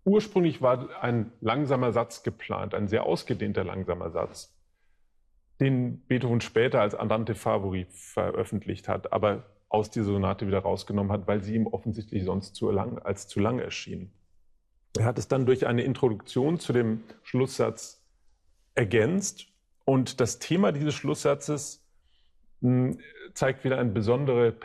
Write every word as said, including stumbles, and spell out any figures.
Ursprünglich war ein langsamer Satz geplant, ein sehr ausgedehnter langsamer Satz, den Beethoven später als Andante Favori veröffentlicht hat, aber aus dieser Sonate wieder rausgenommen hat, weil sie ihm offensichtlich sonst zu lang, als zu lang erschien. Er hat es dann durch eine Introduktion zu dem Schlusssatz ergänzt, und das Thema dieses Schlusssatzes mh, zeigt wieder eine besondere